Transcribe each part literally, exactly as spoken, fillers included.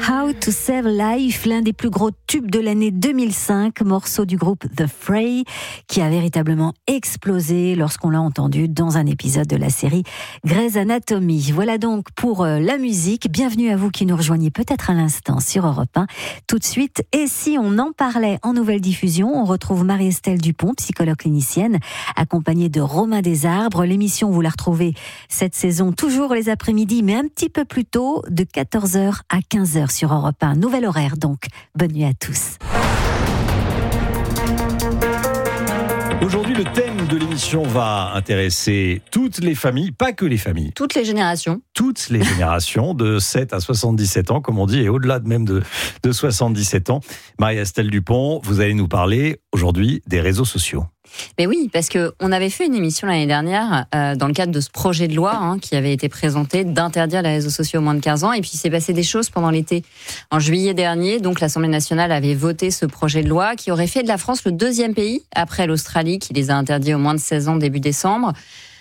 How to Save Life, l'un des plus gros tubes de l'année deux mille cinq, morceau du groupe The Fray, qui a véritablement explosé lorsqu'on l'a entendu dans un épisode de la série Grey's Anatomy. Voilà donc pour la musique. Bienvenue à vous qui nous rejoignez peut-être à l'instant sur Europe un. Tout de suite, et si on en parlait en nouvelle diffusion, on retrouve Marie-Estelle Dupont, psychologue clinicienne, accompagnée de Romain Desarbres. L'émission, vous la retrouvez cette saison toujours les après-midi, mais un petit peu plus tôt, de quatorze heures à quinze heures sur Europe un. Nouvel horaire donc. Bonne nuit à tous. Aujourd'hui, le thème de l'émission va intéresser toutes les familles, pas que les familles. Toutes les générations. Toutes les générations, de sept à soixante-dix-sept ans, comme on dit, et au-delà de même de, de soixante-dix-sept ans. Marie-Estelle Dupont, vous allez nous parler aujourd'hui des réseaux sociaux. Mais oui, parce qu'on avait fait une émission l'année dernière euh, dans le cadre de ce projet de loi hein, qui avait été présenté d'interdire les réseaux sociaux aux moins de quinze ans. Et puis il s'est passé des choses pendant l'été. En juillet dernier, donc l'Assemblée nationale avait voté ce projet de loi qui aurait fait de la France le deuxième pays, après l'Australie qui les a interdits aux moins de seize ans début décembre,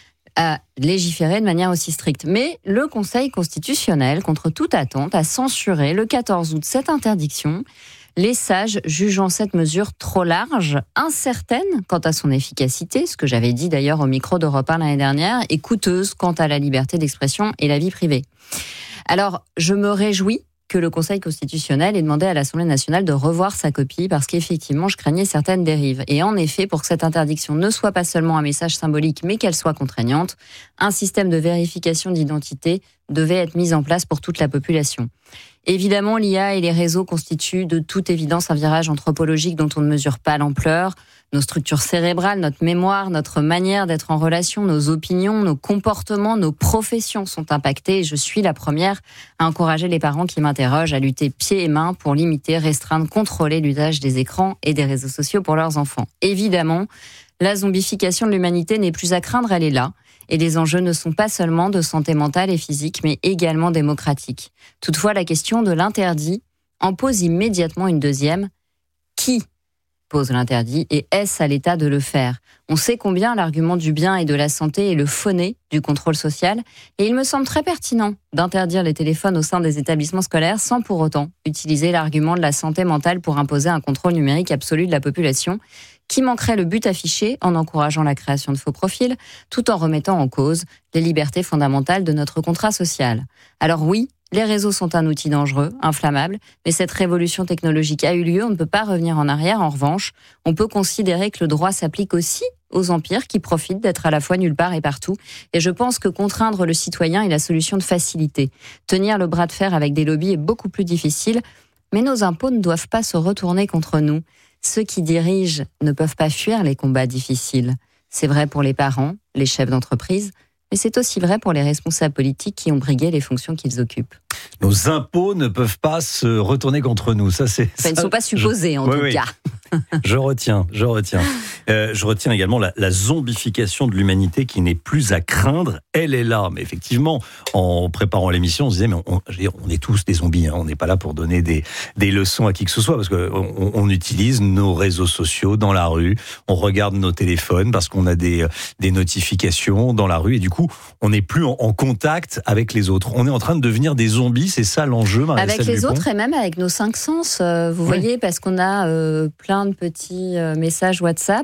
à légiférer de manière aussi stricte. Mais le Conseil constitutionnel, contre toute attente, a censuré le quatorze août cette interdiction, les sages jugeant cette mesure trop large, incertaine quant à son efficacité, ce que j'avais dit d'ailleurs au micro d'Europe un l'année dernière, et coûteuse quant à la liberté d'expression et la vie privée. Alors, je me réjouis que le Conseil constitutionnel ait demandé à l'Assemblée nationale de revoir sa copie parce qu'effectivement, je craignais certaines dérives. Et en effet, pour que cette interdiction ne soit pas seulement un message symbolique, mais qu'elle soit contraignante, un système de vérification d'identité devait être mis en place pour toute la population. Évidemment, l'I A et les réseaux constituent de toute évidence un virage anthropologique dont on ne mesure pas l'ampleur. Nos structures cérébrales, notre mémoire, notre manière d'être en relation, nos opinions, nos comportements, nos professions sont impactés. Et je suis la première à encourager les parents qui m'interrogent à lutter pieds et mains pour limiter, restreindre, contrôler l'usage des écrans et des réseaux sociaux pour leurs enfants. Évidemment, la zombification de l'humanité n'est plus à craindre, elle est là. Et les enjeux ne sont pas seulement de santé mentale et physique, mais également démocratiques. Toutefois, la question de l'interdit en pose immédiatement une deuxième. Qui pose l'interdit et est-ce à l'État de le faire ? On sait combien l'argument du bien et de la santé est le faux-nez du contrôle social et il me semble très pertinent d'interdire les téléphones au sein des établissements scolaires sans pour autant utiliser l'argument de la santé mentale pour imposer un contrôle numérique absolu de la population qui manquerait le but affiché en encourageant la création de faux profils tout en remettant en cause les libertés fondamentales de notre contrat social. Alors oui, les réseaux sont un outil dangereux, inflammable, mais cette révolution technologique a eu lieu, on ne peut pas revenir en arrière. En revanche, on peut considérer que le droit s'applique aussi aux empires qui profitent d'être à la fois nulle part et partout. Et je pense que contraindre le citoyen est la solution de facilité. Tenir le bras de fer avec des lobbies est beaucoup plus difficile, mais nos impôts ne doivent pas se retourner contre nous. Ceux qui dirigent ne peuvent pas fuir les combats difficiles. C'est vrai pour les parents, les chefs d'entreprise, mais c'est aussi vrai pour les responsables politiques qui ont brigué les fonctions qu'ils occupent. Nos impôts ne peuvent pas se retourner contre nous. Ça, c'est. Enfin, ils ne sont pas supposés, je... en oui, tout oui. cas. Je retiens, je retiens. Euh, je retiens également la, la zombification de l'humanité qui n'est plus à craindre. Elle est là. Mais effectivement, en préparant l'émission, on se disait, mais on, je veux dire, on est tous des zombies. Hein. On n'est pas là pour donner des, des leçons à qui que ce soit parce qu'on on utilise nos réseaux sociaux dans la rue. On regarde nos téléphones parce qu'on a des, des notifications dans la rue. Et du coup, on n'est plus en, en contact avec les autres. On est en train de devenir des zombies. C'est ça l'enjeu, Marie-Estelle Avec les Dupont. autres et même avec nos cinq sens. Euh, vous Oui. voyez, parce qu'on a euh, plein de petits euh, messages WhatsApp,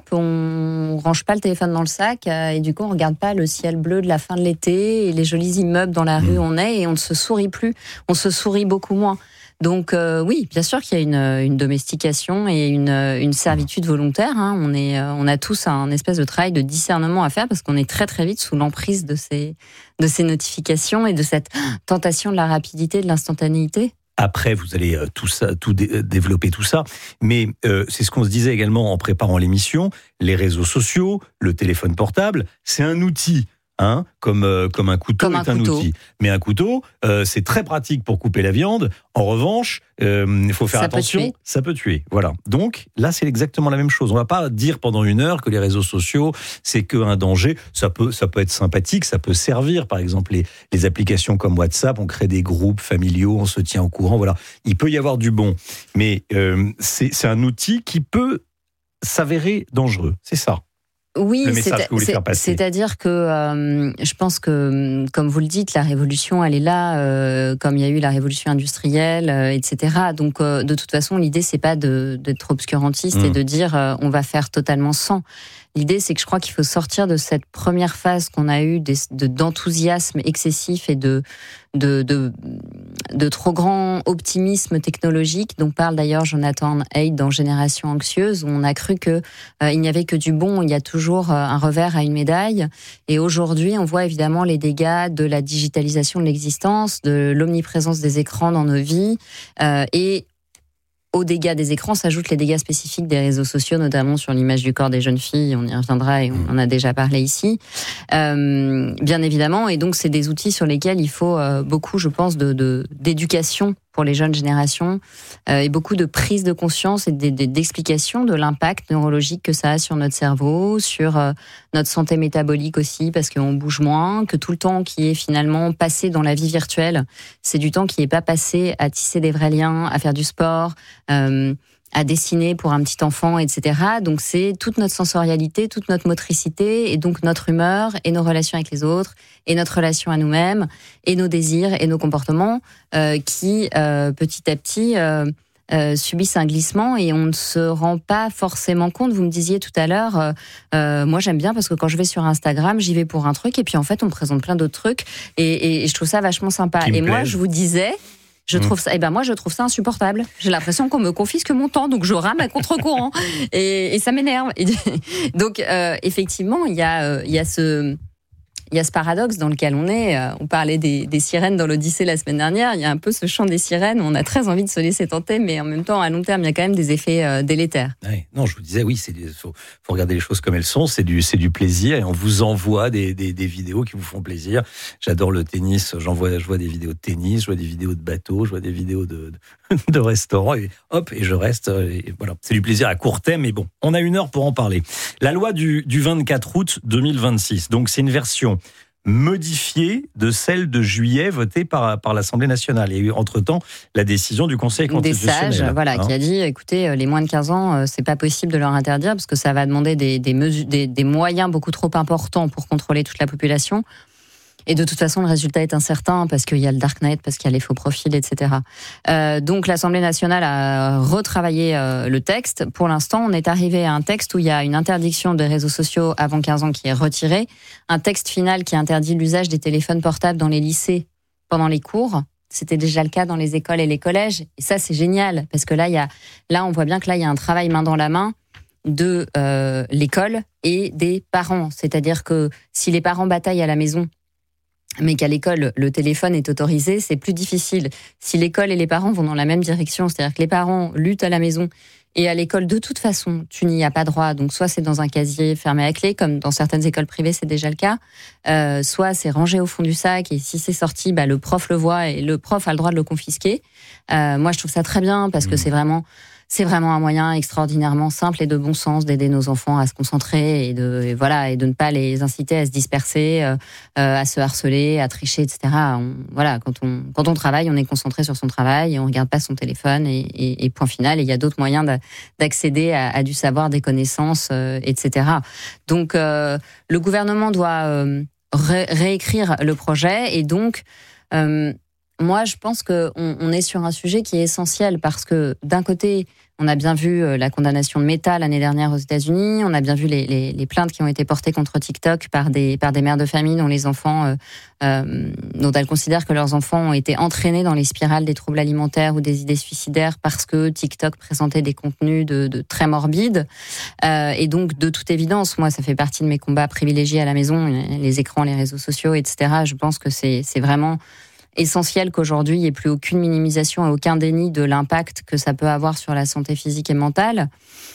on range pas le téléphone dans le sac euh, et du coup on regarde pas le ciel bleu de la fin de l'été et les jolis immeubles dans la rue où on est et on ne se sourit plus, on se sourit beaucoup moins. Donc euh, oui, bien sûr qu'il y a une, une domestication et une, une servitude volontaire. Hein. On, est, euh, on a tous un espèce de travail de discernement à faire parce qu'on est très très vite sous l'emprise de ces, de ces notifications et de cette tentation de la rapidité, de l'instantanéité. Après, vous allez euh, tout ça, tout dé- développer tout ça, mais euh, c'est ce qu'on se disait également en préparant l'émission. Les réseaux sociaux, le téléphone portable, c'est un outil. Hein, comme, euh, comme un couteau comme un est un couteau. outil. Mais un couteau, euh, c'est très pratique pour couper la viande. En revanche, il euh, faut faire Ça attention, peut tuer. ça peut tuer. Voilà. Donc là, c'est exactement la même chose. On va pas dire pendant une heure que les réseaux sociaux, c'est qu'un danger. Ça peut, ça peut être sympathique, ça peut servir. Par exemple, les, les applications comme WhatsApp, on crée des groupes familiaux, on se tient au courant. Voilà. Il peut y avoir du bon. Mais euh, c'est, c'est un outil qui peut s'avérer dangereux. C'est ça. Oui, le message que vous voulez faire passer. C'est-à-dire que euh, je pense que, comme vous le dites, la révolution, elle est là, euh, comme il y a eu la révolution industrielle, euh, et cetera. Donc, euh, de toute façon, l'idée, c'est pas de, d'être obscurantiste mmh. et de dire euh, on va faire totalement sans. L'idée, c'est que je crois qu'il faut sortir de cette première phase qu'on a eue de, de, d'enthousiasme excessif et de, de, de, de trop grand optimisme technologique, dont parle d'ailleurs Jonathan Haidt dans Génération Anxieuse, où on a cru que euh, il n'y avait que du bon, il y a toujours euh, un revers à une médaille. Et aujourd'hui, on voit évidemment les dégâts de la digitalisation de l'existence, de l'omniprésence des écrans dans nos vies, euh, et aux dégâts des écrans s'ajoutent les dégâts spécifiques des réseaux sociaux, notamment sur l'image du corps des jeunes filles. On y reviendra et on en a déjà parlé ici, euh, bien évidemment. Et donc, c'est des outils sur lesquels il faut euh, beaucoup, je pense, de, de, d'éducation pour les jeunes générations euh, et beaucoup de prise de conscience et d'explication de l'impact neurologique que ça a sur notre cerveau, sur euh, notre santé métabolique aussi, parce qu'on bouge moins, que tout le temps qui est finalement passé dans la vie virtuelle, c'est du temps qui n'est pas passé à tisser des vrais liens, à faire du sport, euh, à dessiner pour un petit enfant, et cetera. Donc c'est toute notre sensorialité, toute notre motricité, et donc notre humeur, et nos relations avec les autres, et notre relation à nous-mêmes, et nos désirs, et nos comportements, euh, qui, euh, petit à petit, euh, euh, subissent un glissement, et on ne se rend pas forcément compte. Vous me disiez tout à l'heure, euh, euh, moi j'aime bien parce que quand je vais sur Instagram, j'y vais pour un truc, et puis en fait on me présente plein d'autres trucs, et, et, et je trouve ça vachement sympa. Et moi, je vous disais... Je trouve ça, eh ben moi je trouve ça insupportable. J'ai l'impression qu'on me confisque mon temps, donc je rame à contre-courant et, et ça m'énerve. Et donc euh, effectivement, il y a, euh, il y a ce, il y a ce paradoxe dans lequel on est. On parlait des, des sirènes dans l'Odyssée la semaine dernière. Il y a un peu ce chant des sirènes. On a très envie de se laisser tenter, mais en même temps, à long terme, il y a quand même des effets euh, délétères. Ouais, non, je vous disais, oui, il faut, faut regarder les choses comme elles sont. C'est du, c'est du plaisir, et on vous envoie des, des, des vidéos qui vous font plaisir. J'adore le tennis. J'envoie, je vois des vidéos de tennis, je vois des vidéos de bateaux, je vois des vidéos de, de, de restaurants, et hop, et je reste. Et voilà, c'est du plaisir à court terme, mais bon, on a une heure pour en parler. La loi du, du vingt-quatre août deux mille vingt-six. Donc, c'est une version modifiée de celle de juillet votée par, par l'Assemblée nationale. Il y a eu entre-temps la décision du Conseil constitutionnel. Des sages, voilà, hein, qui a dit, écoutez, les moins de quinze ans, c'est pas possible de leur interdire parce que ça va demander des, des, mesures, des, des moyens beaucoup trop importants pour contrôler toute la population. Et de toute façon, le résultat est incertain parce qu'il y a le darknet, parce qu'il y a les faux profils, et cetera. Euh, donc, l'Assemblée nationale a retravaillé euh, le texte. Pour l'instant, on est arrivé à un texte où il y a une interdiction des réseaux sociaux avant quinze ans qui est retirée, un texte final qui interdit l'usage des téléphones portables dans les lycées pendant les cours. C'était déjà le cas dans les écoles et les collèges. Et ça, c'est génial parce que là, il y a, là, on voit bien que là, il y a un travail main dans la main de euh, l'école et des parents. C'est-à-dire que si les parents bataillent à la maison, mais qu'à l'école, le téléphone est autorisé, c'est plus difficile. Si l'école et les parents vont dans la même direction, c'est-à-dire que les parents luttent à la maison et à l'école, de toute façon, tu n'y as pas droit. Donc, soit c'est dans un casier fermé à clé, comme dans certaines écoles privées, c'est déjà le cas. Euh, soit c'est rangé au fond du sac et si c'est sorti, bah, le prof le voit et le prof a le droit de le confisquer. Euh, moi, je trouve ça très bien parce que c'est vraiment... C'est vraiment un moyen extraordinairement simple et de bon sens d'aider nos enfants à se concentrer et de et voilà et de ne pas les inciter à se disperser, euh, à se harceler, à tricher, et cetera. On, voilà, quand on quand on travaille, on est concentré sur son travail et on regarde pas son téléphone et, et, et point final. Et il y a d'autres moyens d'accéder à, à du savoir, des connaissances, euh, et cetera. Donc euh, le gouvernement doit euh, ré réécrire le projet et donc euh, moi, je pense qu'on on est sur un sujet qui est essentiel parce que d'un côté, on a bien vu la condamnation de Meta l'année dernière aux États-Unis, on a bien vu les, les, les plaintes qui ont été portées contre TikTok par des, par des mères de famille dont les enfants, euh, euh, dont elles considèrent que leurs enfants ont été entraînés dans les spirales des troubles alimentaires ou des idées suicidaires parce que TikTok présentait des contenus de, de très morbides. Euh, et donc, de toute évidence, moi, ça fait partie de mes combats privilégiés à la maison, les écrans, les réseaux sociaux, et cetera. Je pense que c'est, c'est vraiment essentiel qu'aujourd'hui, il n'y ait plus aucune minimisation et aucun déni de l'impact que ça peut avoir sur la santé physique et mentale.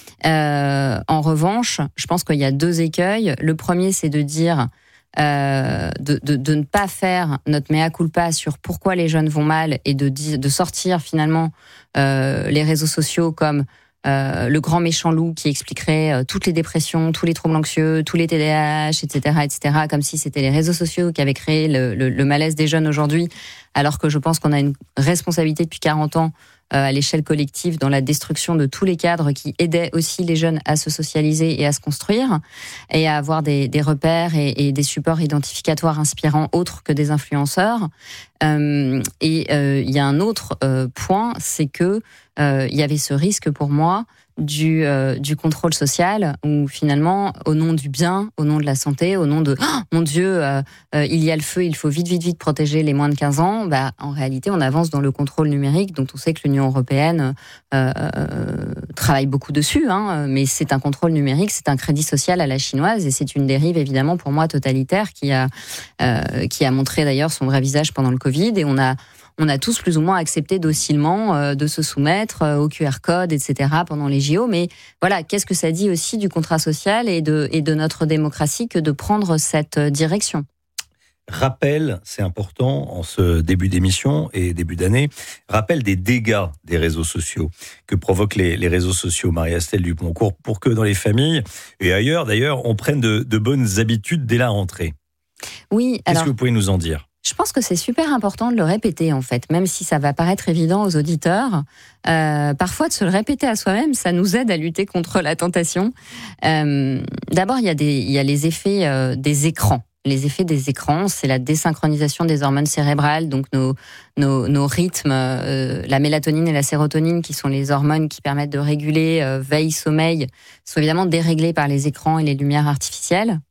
Euh, en revanche, je pense qu'il y a deux écueils. Le premier, c'est de dire, euh, de, de, de ne pas faire notre mea culpa sur pourquoi les jeunes vont mal et de, de sortir finalement euh, les réseaux sociaux comme Euh, le grand méchant loup qui expliquerait euh, toutes les dépressions, tous les troubles anxieux, tous les T D A H, et cetera, et cetera, comme si c'était les réseaux sociaux qui avaient créé le, le, le malaise des jeunes aujourd'hui, alors que je pense qu'on a une responsabilité depuis quarante ans à l'échelle collective dans la destruction de tous les cadres qui aidaient aussi les jeunes à se socialiser et à se construire et à avoir des, des repères et, et des supports identificatoires inspirants autres que des influenceurs. Euh, et euh, il y a un autre euh, point, c'est que euh, il y avait ce risque pour moi du, euh, du contrôle social, où finalement, au nom du bien, au nom de la santé, au nom de oh, mon Dieu, euh, euh, il y a le feu, il faut vite, vite, vite protéger les moins de quinze ans, bah, en réalité, on avance dans le contrôle numérique, dont on sait que l'Union européenne euh, euh, travaille beaucoup dessus, hein, mais c'est un contrôle numérique, c'est un crédit social à la chinoise, et c'est une dérive, évidemment, pour moi, totalitaire, qui a, euh, qui a montré d'ailleurs son vrai visage pendant le Covid, et on a On a tous plus ou moins accepté docilement euh, de se soumettre euh, au Q R code, et cetera pendant les J O. Mais voilà, qu'est-ce que ça dit aussi du contrat social et de, et de notre démocratie que de prendre cette direction ? Rappel, c'est important en ce début d'émission et début d'année, rappel des dégâts des réseaux sociaux que provoquent les, les réseaux sociaux, Marie-Astelle Duponcourt, pour que dans les familles et ailleurs d'ailleurs, on prenne de, de bonnes habitudes dès la rentrée. Oui, Qu'est-ce alors... que vous pouvez nous en dire ? Je pense que c'est super important de le répéter, en fait, même si ça va paraître évident aux auditeurs. Euh, parfois, de se le répéter à soi-même, ça nous aide à lutter contre la tentation. Euh, d'abord, il y a des, il y a les effets euh, des écrans. Les effets des écrans, c'est la désynchronisation des hormones cérébrales, donc nos, nos, nos rythmes, euh, la mélatonine et la sérotonine, qui sont les hormones qui permettent de réguler euh, veille, sommeil, sont évidemment déréglés par les écrans et les lumières artificielles.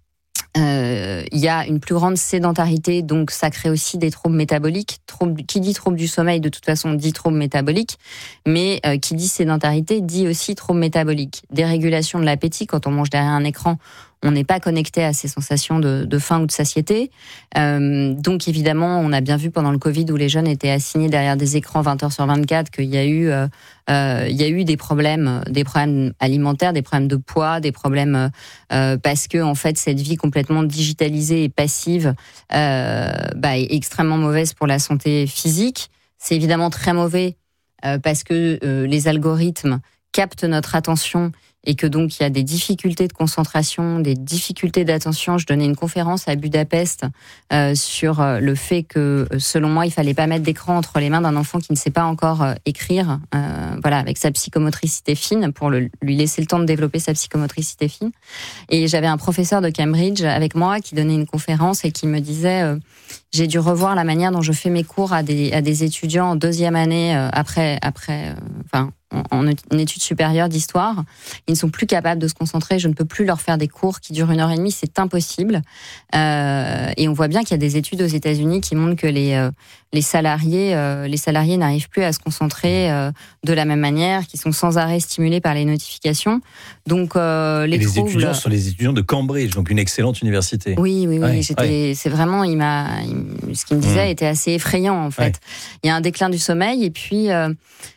Euh, il y a une plus grande sédentarité, donc ça crée aussi des troubles métaboliques. Trouble, qui dit trouble du sommeil, de toute façon, dit trouble métabolique. Mais euh, qui dit sédentarité, dit aussi trouble métabolique. Dérégulation de l'appétit, quand on mange derrière un écran, on n'est pas connecté à ces sensations de, de faim ou de satiété. Euh, donc évidemment, on a bien vu pendant le Covid où les jeunes étaient assignés derrière des écrans vingt heures sur vingt-quatre qu'il y a eu, euh, euh, il y a eu des problèmes, des problèmes alimentaires, des problèmes de poids, des problèmes euh, parce que en fait cette vie complètement digitalisée et passive euh, bah, est extrêmement mauvaise pour la santé physique. C'est évidemment très mauvais euh, parce que euh, les algorithmes captent notre attention et que donc il y a des difficultés de concentration, des difficultés d'attention. Je donnais une conférence à Budapest euh, sur le fait que, selon moi, il fallait pas mettre d'écran entre les mains d'un enfant qui ne sait pas encore euh, écrire, euh, voilà, avec sa psychomotricité fine, pour le, lui laisser le temps de développer sa psychomotricité fine. Et j'avais un professeur de Cambridge avec moi qui donnait une conférence et qui me disait euh, j'ai dû revoir la manière dont je fais mes cours à des, à des étudiants en deuxième année euh, après, après, euh, enfin, en une étude supérieure d'histoire. Ils ne sont plus capables de se concentrer. Je ne peux plus leur faire des cours qui durent une heure et demie. C'est impossible. Euh, et on voit bien qu'il y a des études aux États-Unis qui montrent que les, euh, les salariés, euh, les salariés n'arrivent plus à se concentrer euh, de la même manière, qui sont sans arrêt stimulés par les notifications. Donc, euh, les, et les troubles... étudiants sont les étudiants de Cambridge, donc une excellente université. Oui, oui, oui. Ouais, j'étais, ouais. C'est vraiment, il m'a, il, ce qu'il me disait mmh. était assez effrayant en fait. Ouais. Il y a un déclin du sommeil et puis. Euh,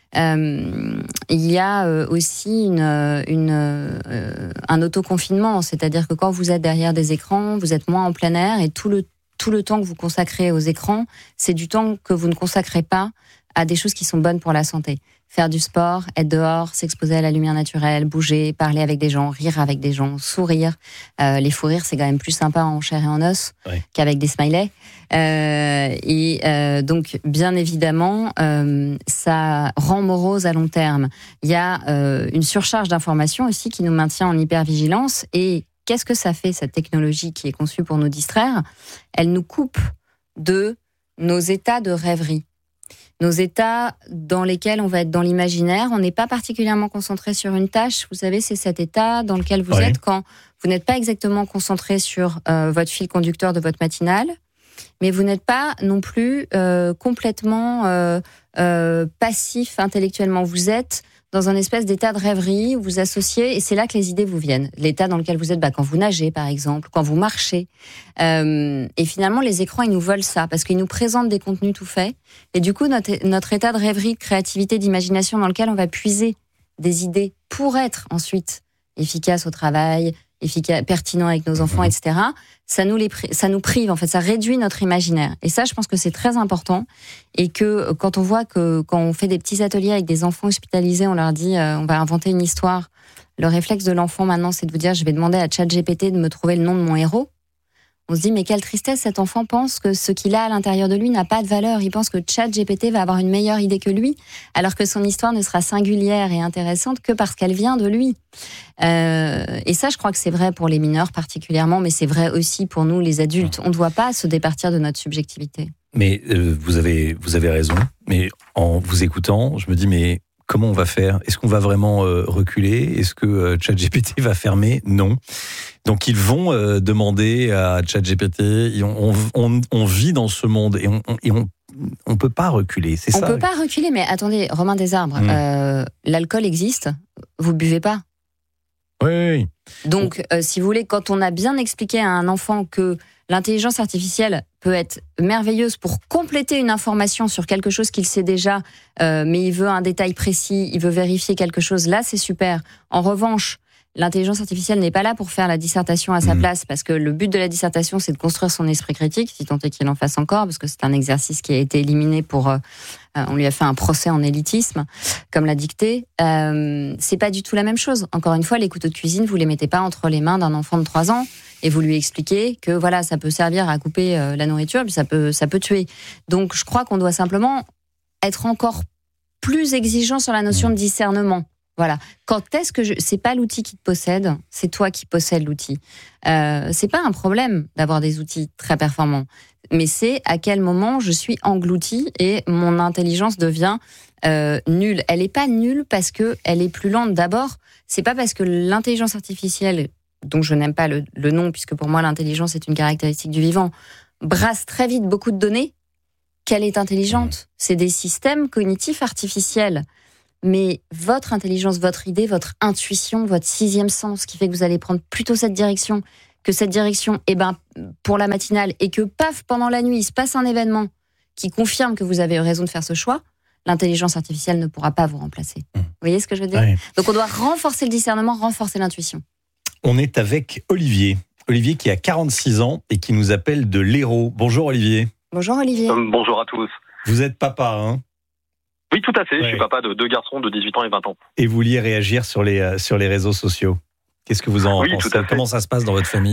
Euh, il y a euh, aussi une, une, euh, un autoconfinement, c'est-à-dire que quand vous êtes derrière des écrans, vous êtes moins en plein air et tout le, tout le temps que vous consacrez aux écrans, c'est du temps que vous ne consacrez pas à des choses qui sont bonnes pour la santé. Faire du sport, être dehors, s'exposer à la lumière naturelle, bouger, parler avec des gens, rire avec des gens, sourire. Euh, les fous rires, c'est quand même plus sympa en chair et en os ouais. qu'avec des smileys. Euh, et euh, donc, bien évidemment, euh, ça rend morose à long terme. Il y a euh, une surcharge d'informations aussi qui nous maintient en hypervigilance. Et qu'est-ce que ça fait, cette technologie qui est conçue pour nous distraire ? Elle nous coupe de nos états de rêverie. Nos états dans lesquels on va être dans l'imaginaire, on n'est pas particulièrement concentré sur une tâche. Vous savez, c'est cet état dans lequel vous ouais. êtes quand vous n'êtes pas exactement concentré sur euh, votre fil conducteur de votre matinale, mais vous n'êtes pas non plus euh, complètement euh, euh, passif intellectuellement. Vous êtes dans un espèce d'état de rêverie où vous associez, et c'est là que les idées vous viennent. L'état dans lequel vous êtes, bah, quand vous nagez, par exemple, quand vous marchez. Euh, et finalement, les écrans, ils nous volent ça, parce qu'ils nous présentent des contenus tout faits. Et du coup, notre, notre état de rêverie, de créativité, d'imagination dans lequel on va puiser des idées pour être ensuite efficace au travail, efficace, pertinent avec nos enfants, et cetera, ça nous, les, ça nous prive, en fait, ça réduit notre imaginaire. Et ça, je pense que c'est très important. Et que quand on voit que quand on fait des petits ateliers avec des enfants hospitalisés, on leur dit, euh, on va inventer une histoire. Le réflexe de l'enfant maintenant, c'est de vous dire, je vais demander à ChatGPT de me trouver le nom de mon héros. On se dit, mais quelle tristesse, cet enfant pense que ce qu'il a à l'intérieur de lui n'a pas de valeur. Il pense que ChatGPT va avoir une meilleure idée que lui, alors que son histoire ne sera singulière et intéressante que parce qu'elle vient de lui. Euh, et ça, je crois que c'est vrai pour les mineurs particulièrement, mais c'est vrai aussi pour nous, les adultes. On ne doit pas se départir de notre subjectivité. Mais euh, vous avez vous avez raison. Mais en vous écoutant, je me dis, mais comment on va faire ? Est-ce qu'on va vraiment euh, reculer ? Est-ce que euh, ChatGPT va fermer ? Non. Donc ils vont euh, demander à ChatGPT. On, on, on vit dans ce monde et on, on, et on on peut pas reculer. C'est on ça. On peut pas reculer, mais attendez, Romain Desarbres, mmh. euh, l'alcool existe. Vous buvez pas ? Oui. oui, oui. Donc, euh, si vous voulez, quand on a bien expliqué à un enfant que l'intelligence artificielle peut être merveilleuse pour compléter une information sur quelque chose qu'il sait déjà, euh, mais il veut un détail précis, il veut vérifier quelque chose, là c'est super. En revanche, l'intelligence artificielle n'est pas là pour faire la dissertation à sa mmh. place, parce que le but de la dissertation, c'est de construire son esprit critique, si tant est qu'il en fasse encore, parce que c'est un exercice qui a été éliminé pour... Euh, on lui a fait un procès en élitisme, comme l'a dicté. Euh, c'est pas du tout la même chose. Encore une fois, les couteaux de cuisine, vous les mettez pas entre les mains d'un enfant de trois ans, et vous lui expliquez que voilà, ça peut servir à couper euh, la nourriture, puis ça peut, ça peut tuer. Donc, je crois qu'on doit simplement être encore plus exigeant sur la notion de discernement. Voilà. Quand est-ce que je... c'est pas l'outil qui te possède, c'est toi qui possèdes l'outil. Euh, c'est pas un problème d'avoir des outils très performants, mais c'est à quel moment je suis engloutie et mon intelligence devient euh, nulle. Elle est pas nulle parce que elle est plus lente. D'abord, c'est pas parce que l'intelligence artificielle, dont je n'aime pas le, le nom, puisque pour moi l'intelligence est une caractéristique du vivant, brasse très vite beaucoup de données, qu'elle est intelligente. C'est des systèmes cognitifs artificiels. Mais votre intelligence, votre idée, votre intuition, votre sixième sens, qui fait que vous allez prendre plutôt cette direction, que cette direction, eh ben, pour la matinale, et que paf, pendant la nuit, il se passe un événement qui confirme que vous avez eu raison de faire ce choix, l'intelligence artificielle ne pourra pas vous remplacer. Mmh. Vous voyez ce que je veux dire ? Ouais. Donc on doit renforcer le discernement, renforcer l'intuition. On est avec Olivier. Olivier qui a quarante-six ans et qui nous appelle de l'Hérault. Bonjour Olivier. Bonjour Olivier. Euh, bonjour à tous. Vous êtes papa, hein ? Oui, tout à fait. Ouais. Je suis papa de deux garçons de dix-huit ans et vingt ans. Et vous vouliez réagir sur les, euh, sur les réseaux sociaux. Qu'est-ce que vous en oui, pensez ? Tout à fait. Comment ça se passe dans votre famille ?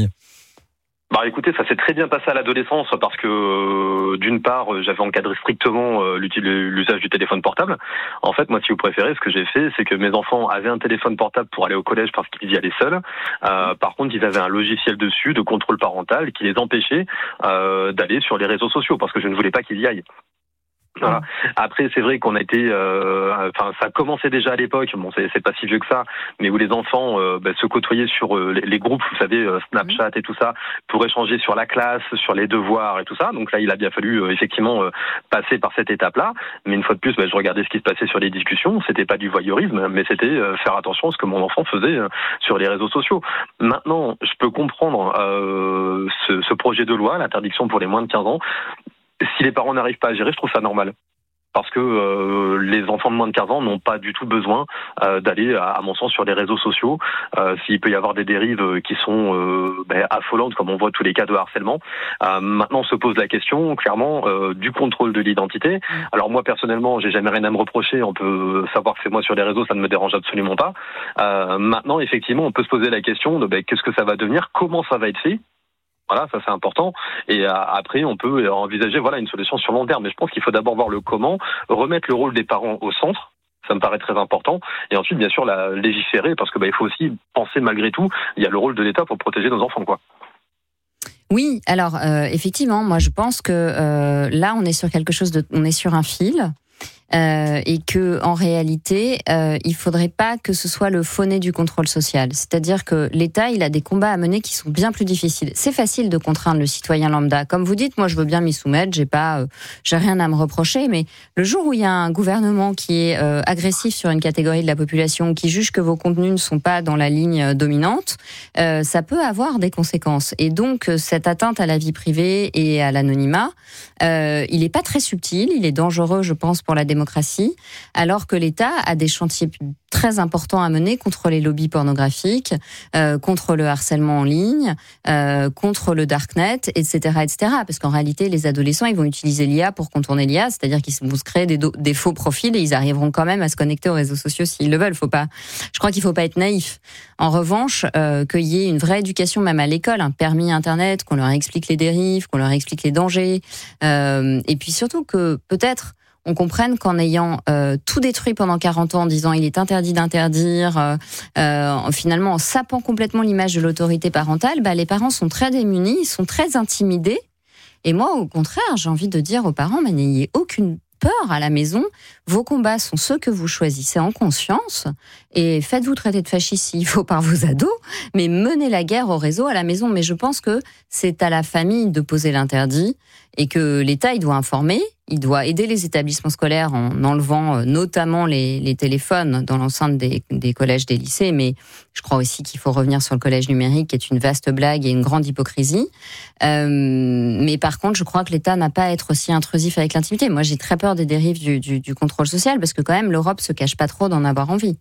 Bah écoutez, ça s'est très bien passé à l'adolescence parce que euh, d'une part, j'avais encadré strictement euh, l'usage du téléphone portable. En fait, moi, si vous préférez, ce que j'ai fait, c'est que mes enfants avaient un téléphone portable pour aller au collège parce qu'ils y allaient seuls. Euh, par contre, ils avaient un logiciel dessus de contrôle parental qui les empêchait euh, d'aller sur les réseaux sociaux parce que je ne voulais pas qu'ils y aillent. Voilà. Après, c'est vrai qu'on a été, euh, enfin, ça commençait déjà à l'époque. Bon, c'est, c'est pas si vieux que ça, mais où les enfants euh, bah, se côtoyaient sur euh, les, les groupes, vous savez, euh, Snapchat et tout ça, pour échanger sur la classe, sur les devoirs et tout ça. Donc là, il a bien fallu euh, effectivement euh, passer par cette étape-là. Mais une fois de plus, bah, je regardais ce qui se passait sur les discussions. C'était pas du voyeurisme, mais c'était euh, faire attention à ce que mon enfant faisait euh, sur les réseaux sociaux. Maintenant, je peux comprendre euh, ce, ce projet de loi, l'interdiction pour les moins de quinze ans. Si les parents n'arrivent pas à gérer, je trouve ça normal. Parce que euh, les enfants de moins de quinze ans n'ont pas du tout besoin euh, d'aller, à, à mon sens, sur les réseaux sociaux. Euh, s'il peut y avoir des dérives qui sont euh, ben, affolantes, comme on voit tous les cas de harcèlement. Euh, maintenant, on se pose la question, clairement, euh, du contrôle de l'identité. Alors moi, personnellement, j'ai jamais rien à me reprocher. On peut savoir que c'est moi sur les réseaux, ça ne me dérange absolument pas. Euh, maintenant, effectivement, on peut se poser la question de ben, qu'est-ce que ça va devenir, comment ça va être fait. Voilà, ça c'est important. Et euh, après, on peut envisager voilà une solution sur long terme. Mais je pense qu'il faut d'abord voir le comment, remettre le rôle des parents au centre. Ça me paraît très important. Et ensuite, bien sûr, la légiférer, parce que bah, il faut aussi penser malgré tout. Il y a le rôle de l'État pour protéger nos enfants, quoi. Oui, alors euh, effectivement, moi je pense que euh, là, on est sur quelque chose de, on est sur un fil. Euh, et que en réalité, euh, il faudrait pas que ce soit le faux nez du contrôle social. C'est-à-dire que l'État, il a des combats à mener qui sont bien plus difficiles. C'est facile de contraindre le citoyen lambda. Comme vous dites, moi, je veux bien m'y soumettre. J'ai pas, euh, j'ai rien à me reprocher. Mais le jour où il y a un gouvernement qui est euh, agressif sur une catégorie de la population, qui juge que vos contenus ne sont pas dans la ligne dominante, euh, ça peut avoir des conséquences. Et donc, cette atteinte à la vie privée et à l'anonymat, euh, il est pas très subtil. Il est dangereux, je pense, pour la démocratie. démocratie, alors que l'État a des chantiers très importants à mener contre les lobbies pornographiques, euh, contre le harcèlement en ligne, euh, contre le darknet, et cetera, et cetera. Parce qu'en réalité, les adolescents, ils vont utiliser l'I A pour contourner l'I A, c'est-à-dire qu'ils vont se créer des, do- des faux profils et ils arriveront quand même à se connecter aux réseaux sociaux s'ils le veulent. Faut pas, je crois qu'il faut pas être naïf. En revanche, euh, qu'il y ait une vraie éducation même à l'école, un permis Internet, qu'on leur explique les dérives, qu'on leur explique les dangers, euh, et puis surtout que peut-être on comprenne qu'en ayant euh, tout détruit pendant quarante ans, en disant il est interdit d'interdire, euh, euh, finalement en sapant complètement l'image de l'autorité parentale, bah, les parents sont très démunis, ils sont très intimidés. Et moi, au contraire, j'ai envie de dire aux parents, mais n'ayez aucune peur à la maison. Vos combats sont ceux que vous choisissez en conscience et faites-vous traiter de fasciste s'il faut par vos ados, mais menez la guerre au réseau à la maison. Mais je pense que c'est à la famille de poser l'interdit et que l'État, il doit informer, il doit aider les établissements scolaires en enlevant notamment les, les téléphones dans l'enceinte des, des collèges, des lycées, mais je crois aussi qu'il faut revenir sur le collège numérique qui est une vaste blague et une grande hypocrisie. Euh, mais par contre, je crois que l'État n'a pas à être aussi intrusif avec l'intimité. Moi, j'ai très peur des dérives du, du, du contrôle social parce que quand même, l'Europe se cache pas trop d'en avoir envie.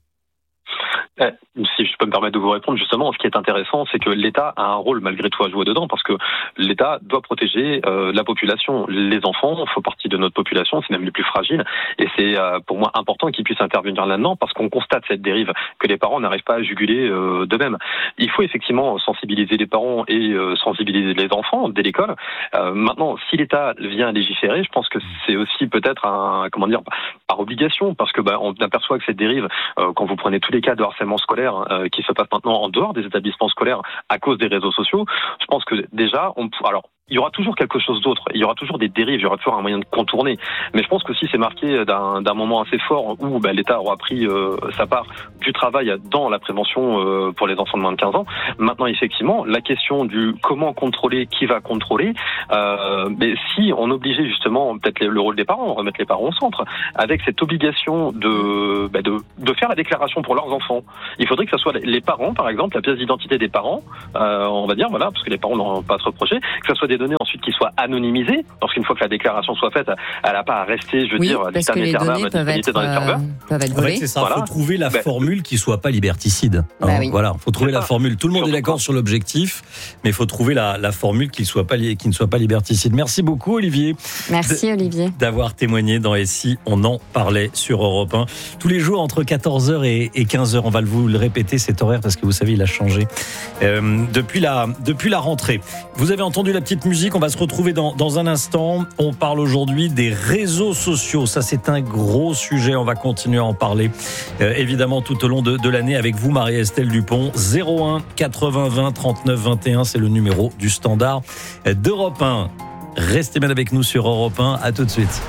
Eh, si je peux me permettre de vous répondre, justement, ce qui est intéressant, c'est que l'État a un rôle malgré tout à jouer dedans, parce que l'État doit protéger euh, la population. Les enfants font partie de notre population, c'est même les plus fragiles, et c'est euh, pour moi important qu'ils puissent intervenir là-dedans, parce qu'on constate cette dérive, que les parents n'arrivent pas à juguler euh, d'eux-mêmes. Il faut effectivement sensibiliser les parents et euh, sensibiliser les enfants dès l'école. Euh, maintenant, si l'État vient légiférer, je pense que c'est aussi peut-être un, comment dire, par obligation, parce que bah, on aperçoit que cette dérive, euh, quand vous prenez tous les cas de harcèlement scolaire euh, qui se passe maintenant en dehors des établissements scolaires à cause des réseaux sociaux, je pense que déjà, on, alors il y aura toujours quelque chose d'autre, il y aura toujours des dérives, il y aura toujours un moyen de contourner. Mais je pense que si c'est marqué d'un, d'un moment assez fort où bah, l'État aura pris euh, sa part du travail dans la prévention euh, pour les enfants de moins de quinze ans, maintenant effectivement, la question du comment contrôler, qui va contrôler, euh, mais si on obligeait justement peut-être le rôle des parents, remettre les parents au centre, avec cette obligation de, bah, de, de faire la déclaration pour leurs enfants. Il faudrait que ce soit les parents, par exemple, la pièce d'identité des parents, euh, on va dire, voilà, parce que les parents n'ont pas à se reprocher, que ce soit des données ensuite qui soient anonymisées, parce qu'une fois que la déclaration soit faite, elle n'a pas à rester, je veux oui, dire, parce que les données peuvent être, dans les serveurs. euh, peuvent être volées. En fait, c'est ça. Il Voilà. faut trouver la Ben, formule qui soit pas liberticide. Bah Hein, oui. Voilà, faut trouver la ça. formule. Tout le monde Surtout est d'accord quand- sur l'objectif, mais il faut trouver la, la formule qui soit pas li- qui ne soit pas liberticide. Merci beaucoup, Olivier, Merci Olivier. d'avoir témoigné dans Et si on en parlait sur Europe un. Tous les jours entre quatorze heures et quinze heures, on va vous le répéter cet horaire parce que vous savez, il a changé euh, depuis la depuis la rentrée. Vous avez entendu la petite musique, on va se retrouver dans, dans un instant. On parle aujourd'hui des réseaux sociaux. Ça, c'est un gros sujet. On va continuer à en parler euh, évidemment tout au long de, de l'année avec vous, Marie-Estelle Dupont. zéro un quatre-vingts vingt trente-neuf vingt et un, c'est le numéro du standard d'Europe un. Restez bien avec nous sur Europe un. À tout de suite.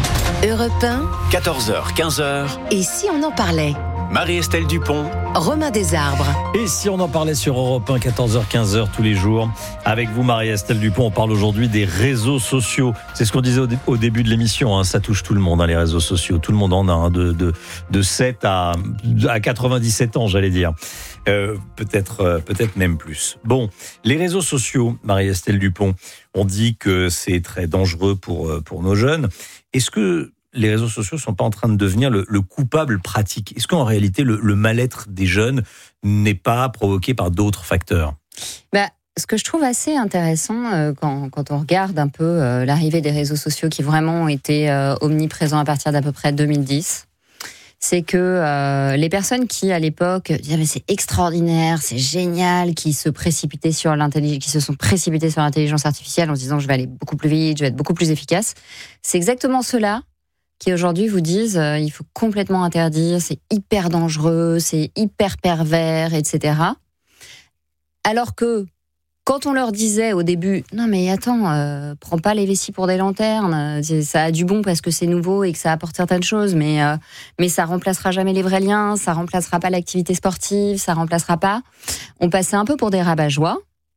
Europe un, quatorze heures, quinze heures, et si on en parlait? Marie-Estelle Dupont. Romain Desarbres. Et si on en parlait sur Europe un, quatorze heures, quinze heures tous les jours. Avec vous, Marie-Estelle Dupont, on parle aujourd'hui des réseaux sociaux. C'est ce qu'on disait au, dé- au début de l'émission, hein, ça touche tout le monde, hein, les réseaux sociaux. Tout le monde en a, hein, de, de, de sept à, à quatre-vingt-dix-sept ans, j'allais dire. Euh, peut-être, euh, peut-être même plus. Bon, les réseaux sociaux, Marie-Estelle Dupont, on dit que c'est très dangereux pour, euh, pour nos jeunes. Est-ce que les réseaux sociaux ne sont pas en train de devenir le, le coupable pratique? Est-ce qu'en réalité, le, le mal-être des jeunes n'est pas provoqué par d'autres facteurs? Bah, ce que je trouve assez intéressant euh, quand, quand on regarde un peu euh, l'arrivée des réseaux sociaux qui vraiment ont été euh, omniprésents à partir d'à peu près deux mille dix, c'est que euh, les personnes qui à l'époque disaient mais c'est extraordinaire, c'est génial, qui se précipitaient sur l'intelligence, qui se sont précipités sur l'intelligence artificielle en se disant je vais aller beaucoup plus vite, je vais être beaucoup plus efficace, c'est exactement ceux-là qui aujourd'hui vous disent euh, il faut complètement interdire, c'est hyper dangereux, c'est hyper pervers, et cetera. Alors que quand on leur disait au début non mais attends, euh, prends pas les vessies pour des lanternes, ça a du bon parce que c'est nouveau et que ça apporte certaines choses, mais euh, mais ça remplacera jamais les vrais liens, ça remplacera pas l'activité sportive, ça remplacera pas. On passait un peu pour des rabat-joie.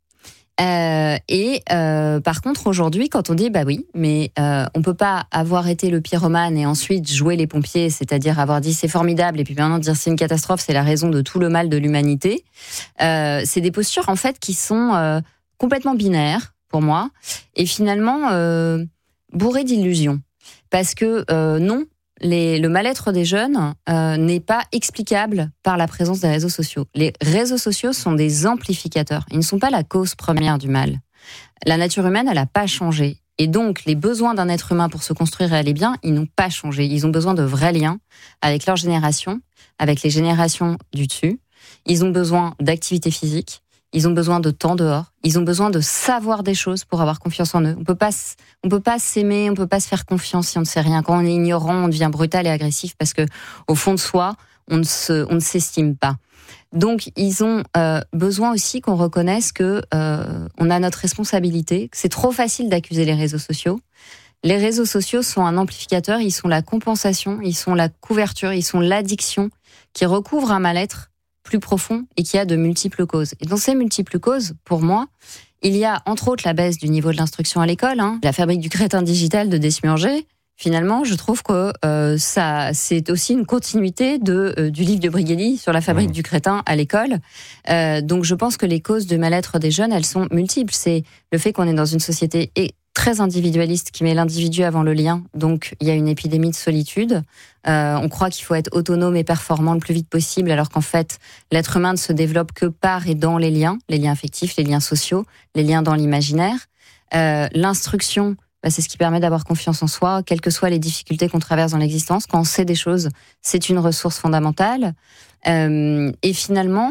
Euh, et euh, par contre aujourd'hui quand on dit bah oui mais euh, on peut pas avoir été le pyromane et ensuite jouer les pompiers, c'est-à-dire avoir dit c'est formidable et puis maintenant dire c'est une catastrophe, c'est la raison de tout le mal de l'humanité, euh, c'est des postures en fait qui sont euh, complètement binaires pour moi et finalement euh, bourrées d'illusions parce que euh, non, les, le mal-être des jeunes euh, n'est pas explicable par la présence des réseaux sociaux. Les réseaux sociaux sont des amplificateurs. Ils ne sont pas la cause première du mal. La nature humaine, elle n'a pas changé. Et donc, les besoins d'un être humain pour se construire et aller bien, ils n'ont pas changé. Ils ont besoin de vrais liens avec leur génération, avec les générations du dessus. Ils ont besoin d'activité physique. Ils ont besoin de temps dehors. Ils ont besoin de savoir des choses pour avoir confiance en eux. On peut pas, on peut pas s'aimer, on peut pas se faire confiance si on ne sait rien. Quand on est ignorant, on devient brutal et agressif parce que, au fond de soi, on ne se, on ne s'estime pas. Donc, ils ont euh, besoin aussi qu'on reconnaisse que euh, on a notre responsabilité. C'est trop facile d'accuser les réseaux sociaux. Les réseaux sociaux sont un amplificateur. Ils sont la compensation, ils sont la couverture, ils sont l'addiction qui recouvre un mal-être plus profond et qui a de multiples causes. Et dans ces multiples causes, pour moi, il y a entre autres la baisse du niveau de l'instruction à l'école, hein, la fabrique du crétin digital de Desmurger. Finalement, je trouve que euh, ça, c'est aussi une continuité de euh, du livre de Brigelli sur la fabrique mmh. du crétin à l'école. Euh, donc, je pense que les causes de mal-être des jeunes, elles sont multiples. C'est le fait qu'on est dans une société très individualiste qui met l'individu avant le lien. Donc, il y a une épidémie de solitude. Euh, on croit qu'il faut être autonome et performant le plus vite possible, alors qu'en fait, l'être humain ne se développe que par et dans les liens, les liens affectifs, les liens sociaux, les liens dans l'imaginaire. Euh, l'instruction, bah, c'est ce qui permet d'avoir confiance en soi, quelles que soient les difficultés qu'on traverse dans l'existence. Quand on sait des choses, c'est une ressource fondamentale. Euh, et finalement,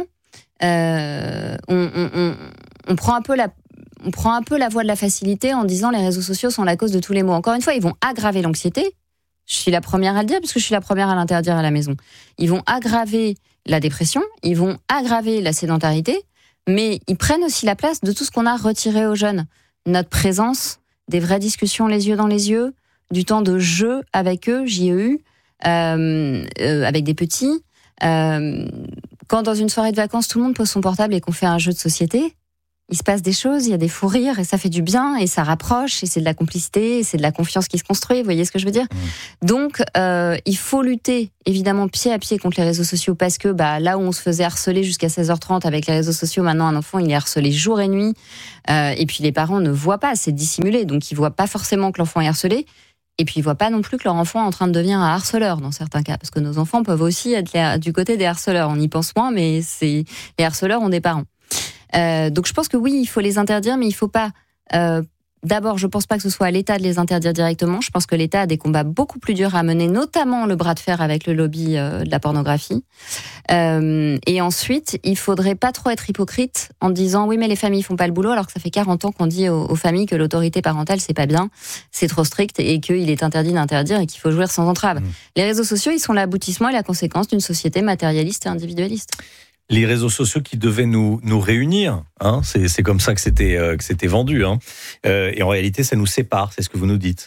euh, on, on, on, on prend un peu la On prend un peu la voie de la facilité en disant les réseaux sociaux sont la cause de tous les maux. Encore une fois, ils vont aggraver l'anxiété. Je suis la première à le dire puisque je suis la première à l'interdire à la maison. Ils vont aggraver la dépression, ils vont aggraver la sédentarité, mais ils prennent aussi la place de tout ce qu'on a retiré aux jeunes. Notre présence, des vraies discussions les yeux dans les yeux, du temps de jeu avec eux, J E U, euh, euh, avec des petits. Euh, quand dans une soirée de vacances, tout le monde pose son portable et qu'on fait un jeu de société, il se passe des choses, il y a des fous rires et ça fait du bien et ça rapproche et c'est de la complicité et c'est de la confiance qui se construit, vous voyez ce que je veux dire ? Mmh. Donc, euh, il faut lutter évidemment pied à pied contre les réseaux sociaux parce que bah, là où on se faisait harceler jusqu'à seize heures trente avec les réseaux sociaux, maintenant un enfant il est harcelé jour et nuit euh, et puis les parents ne voient pas, c'est dissimulé, donc ils voient pas forcément que l'enfant est harcelé et puis ils voient pas non plus que leur enfant est en train de devenir un harceleur dans certains cas parce que nos enfants peuvent aussi être les, du côté des harceleurs, on y pense moins mais c'est, les harceleurs ont des parents. Euh, donc je pense que oui, il faut les interdire, mais il faut pas. Euh, d'abord, je pense pas que ce soit à l'État de les interdire directement. Je pense que l'État a des combats beaucoup plus durs à mener, notamment le bras de fer avec le lobby euh, de la pornographie. Euh, et ensuite, il faudrait pas trop être hypocrite en disant oui, mais les familles font pas le boulot, alors que ça fait quarante ans qu'on dit aux, aux familles que l'autorité parentale c'est pas bien, c'est trop strict et qu'il est interdit d'interdire et qu'il faut jouir sans entrave. Mmh. Les réseaux sociaux, ils sont l'aboutissement et la conséquence d'une société matérialiste et individualiste. Les réseaux sociaux qui devaient nous nous réunir, hein, c'est c'est comme ça que c'était euh, que c'était vendu, hein. Euh, et en réalité, ça nous sépare, c'est ce que vous nous dites.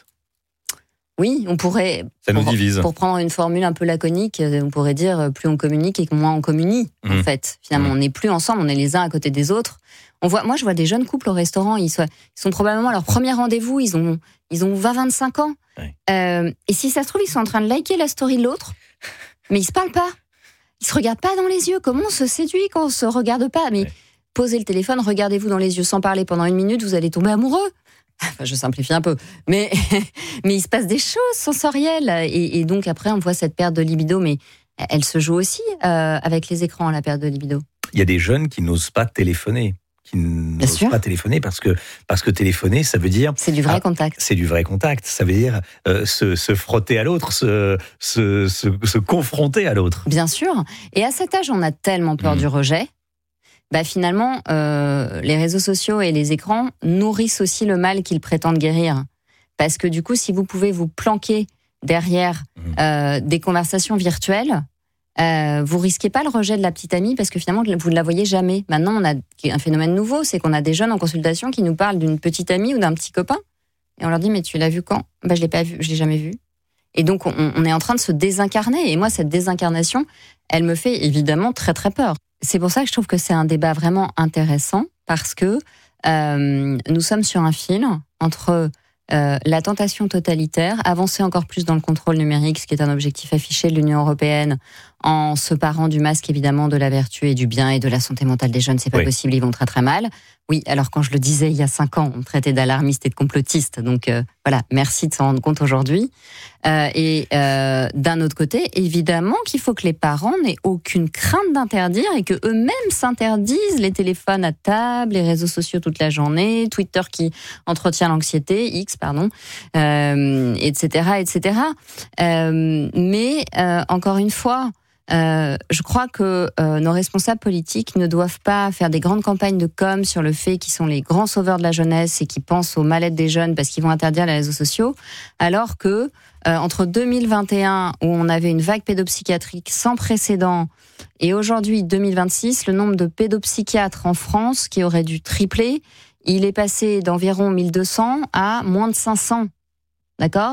Oui, on pourrait. Ça nous pour, divise. Pour prendre une formule un peu laconique, on pourrait dire plus on communique et moins on communie. Mmh. En fait, finalement, mmh. on n'est plus ensemble, on est les uns à côté des autres. On voit, moi, je vois des jeunes couples au restaurant, ils sont, ils sont probablement à leur premier rendez-vous, ils ont ils ont vingt à vingt-cinq ans. Oui. Euh, et si ça se trouve, ils sont en train de liker la story de l'autre, mais ils se parlent pas. Ils se regardent pas dans les yeux. Comment on se séduit quand on se regarde pas ? Mais ouais. Posez le téléphone, regardez-vous dans les yeux sans parler pendant une minute, vous allez tomber amoureux. Enfin, je simplifie un peu, mais mais il se passe des choses sensorielles et, et donc après on voit cette perte de libido, mais elle se joue aussi euh, avec les écrans, la perte de libido. Il y a des jeunes qui n'osent pas téléphoner. qui n'osent pas téléphoner parce que parce que téléphoner, ça veut dire c'est du vrai ah, contact. C'est du vrai contact. Ça veut dire euh, se, se frotter à l'autre, se, se se se confronter à l'autre. Bien sûr. Et à cet âge, on a tellement peur mmh. du rejet. Bah finalement, euh, les réseaux sociaux et les écrans nourrissent aussi le mal qu'ils prétendent guérir. Parce que du coup, si vous pouvez vous planquer derrière mmh. euh, des conversations virtuelles. Euh, vous risquez pas le rejet de la petite amie parce que finalement vous ne la voyez jamais. Maintenant, on a un phénomène nouveau, c'est qu'on a des jeunes en consultation qui nous parlent d'une petite amie ou d'un petit copain et on leur dit mais tu l'as vu quand ? Bah je l'ai pas vu, je l'ai jamais vu. Et donc on, on est en train de se désincarner et moi cette désincarnation, elle me fait évidemment très très peur. C'est pour ça que je trouve que c'est un débat vraiment intéressant parce que euh, nous sommes sur un fil entre Euh, la tentation totalitaire, avancer encore plus dans le contrôle numérique, ce qui est un objectif affiché de l'Union européenne, en se parant du masque, évidemment, de la vertu et du bien et de la santé mentale des jeunes. C'est pas oui. possible, ils vont très très mal. Oui, alors quand je le disais il y a cinq ans, on me traitait d'alarmiste et de complotiste. Donc euh, voilà, merci de s'en rendre compte aujourd'hui. Euh, et euh, d'un autre côté, évidemment qu'il faut que les parents n'aient aucune crainte d'interdire et que eux-mêmes s'interdisent les téléphones à table, les réseaux sociaux toute la journée, Twitter qui entretient l'anxiété, X pardon, euh, et cetera, et cetera. Euh, mais euh, encore une fois. Euh, je crois que euh, nos responsables politiques ne doivent pas faire des grandes campagnes de com sur le fait qu'ils sont les grands sauveurs de la jeunesse et qu'ils pensent au mal-être des jeunes parce qu'ils vont interdire les réseaux sociaux, alors que euh, entre deux mille vingt et un, où on avait une vague pédopsychiatrique sans précédent, et aujourd'hui deux mille vingt-six, le nombre de pédopsychiatres en France qui aurait dû tripler, il est passé d'environ mille deux cents à moins de cinq cents. D'accord ?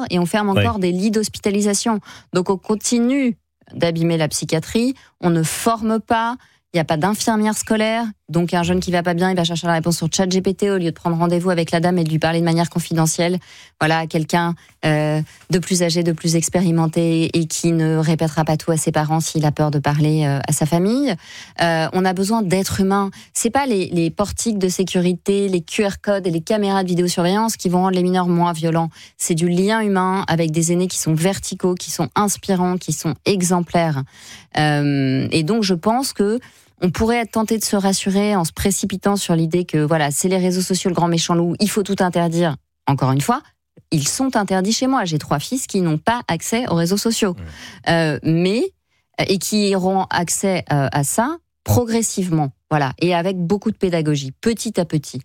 Et on ferme encore ouais. des lits d'hospitalisation. Donc on continue d'abîmer la psychiatrie, on ne forme pas, il n'y a pas d'infirmière scolaire, donc un jeune qui va pas bien, il va chercher la réponse sur ChatGPT au lieu de prendre rendez-vous avec la dame et de lui parler de manière confidentielle. Voilà, quelqu'un euh, de plus âgé, de plus expérimenté et qui ne répétera pas tout à ses parents s'il a peur de parler euh, à sa famille. Euh, on a besoin d'êtres humains. C'est pas les, les portiques de sécurité, les Q R codes et les caméras de vidéosurveillance qui vont rendre les mineurs moins violents. C'est du lien humain avec des aînés qui sont verticaux, qui sont inspirants, qui sont exemplaires. Euh, et donc je pense que on pourrait être tenté de se rassurer en se précipitant sur l'idée que voilà, c'est les réseaux sociaux le grand méchant loup, il faut tout interdire. Encore une fois, ils sont interdits chez moi. J'ai trois fils qui n'ont pas accès aux réseaux sociaux, mmh. euh, mais et qui auront accès euh, à ça progressivement, voilà, et avec beaucoup de pédagogie, petit à petit.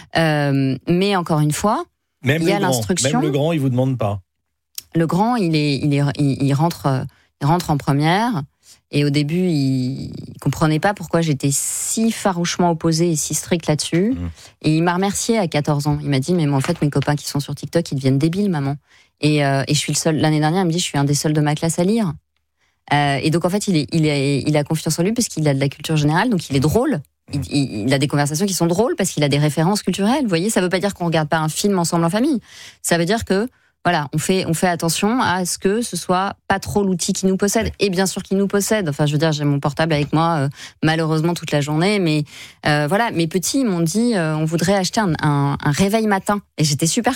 Euh, mais encore une fois, même il y a le grand, l'instruction. Même le grand, il vous demande pas. Le grand, il est, il est, il, il rentre, il rentre en première. Et au début, il comprenait pas pourquoi j'étais si farouchement opposée et si stricte là-dessus. Mmh. Et il m'a remercié à quatorze ans. Il m'a dit, mais moi, en fait, mes copains qui sont sur TikTok, ils deviennent débiles, maman. Et, euh, et je suis le seul. L'année dernière, il me dit, je suis un des seuls de ma classe à lire. Euh, et donc, en fait, il, est, il, est, il a confiance en lui parce qu'il a de la culture générale, donc il est drôle. Il, il, il a des conversations qui sont drôles parce qu'il a des références culturelles. Vous voyez, ça veut pas dire qu'on regarde pas un film ensemble en famille. Ça veut dire que voilà, on fait, on fait attention à ce que ce soit pas trop l'outil qui nous possède. Et bien sûr qu'il nous possède. Enfin, je veux dire, j'ai mon portable avec moi, euh, malheureusement, toute la journée. Mais euh, voilà, mes petits m'ont dit, euh, on voudrait acheter un, un, un réveil matin. Et j'étais super